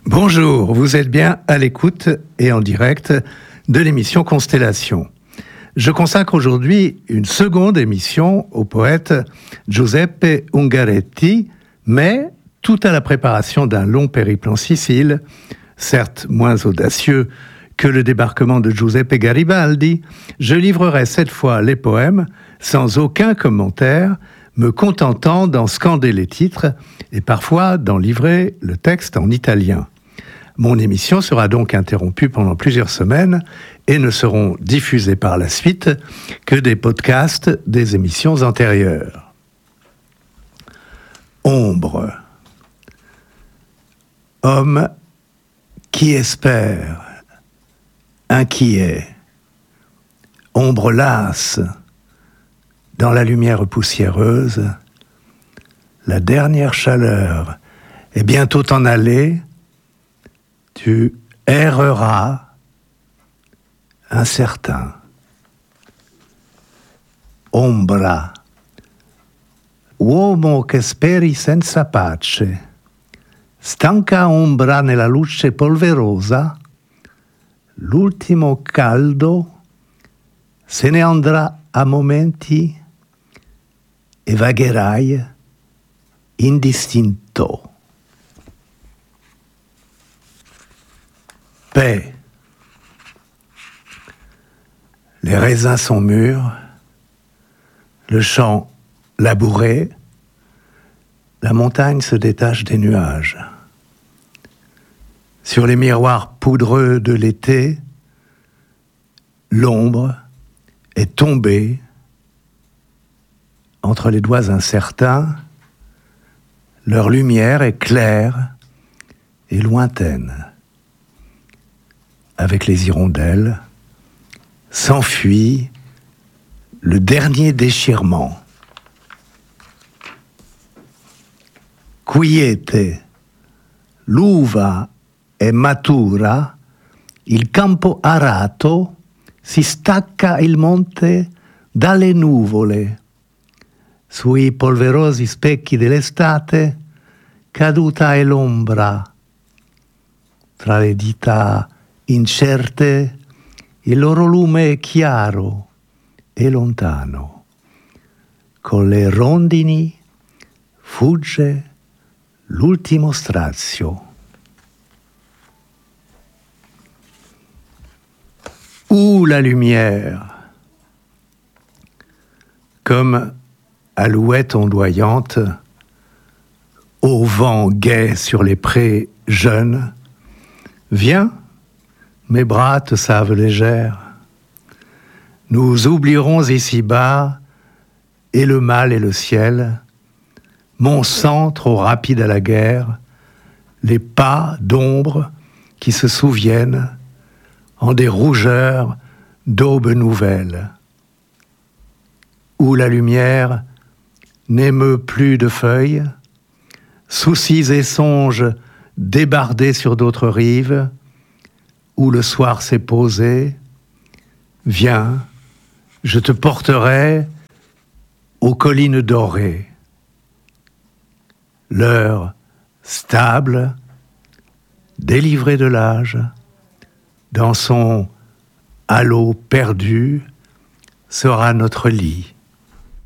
Bonjour, vous êtes bien à l'écoute et en direct de l'émission Constellation. Je consacre aujourd'hui une seconde émission au poète Giuseppe Ungaretti, mais tout à la préparation d'un long périple en Sicile, certes moins audacieux que le débarquement de Giuseppe Garibaldi, je livrerai cette fois les poèmes sans aucun commentaire, me contentant d'en scander les titres et parfois d'en livrer le texte en italien. Mon émission sera donc interrompue pendant plusieurs semaines et ne seront diffusées par la suite que des podcasts des émissions antérieures. Ombre. Homme qui espère, inquiet, ombre lasse, dans la lumière poussiéreuse, la dernière chaleur est bientôt en allée, tu erreras, incertain. Ombra, uomo che speri senza pace, stanca ombra nella luce polverosa, l'ultimo caldo se ne andrà a momenti e vagherai indistinto. Paix. Les raisins sont mûrs, le champ labouré, la montagne se détache des nuages. Sur les miroirs poudreux de l'été, l'ombre est tombée entre les doigts incertains, leur lumière est claire et lointaine. Avec les hirondelles, s'enfuit le dernier déchirement. Quiete, l'uva è matura, il campo arato, si stacca il monte dalle nuvole. Sui polverosi specchi dell'estate, caduta è l'ombra. Tra le dita incerte, il loro lume è chiaro e lontano. Con le rondini fugge l'ultimo strazio. Où la lumière, comme alouette ondoyante, au vent gai sur les prés jeunes, viens, mes bras te savent légère. Nous oublierons ici-bas et le mal et le ciel, mon sang trop rapide à la guerre, les pas d'ombre qui se souviennent en des rougeurs d'aube nouvelle, où la lumière n'émeut plus de feuilles, soucis et songes débardés sur d'autres rives, où le soir s'est posé, viens, je te porterai aux collines dorées. L'heure stable, délivrée de l'âge, dans son halo perdu, sera notre lit.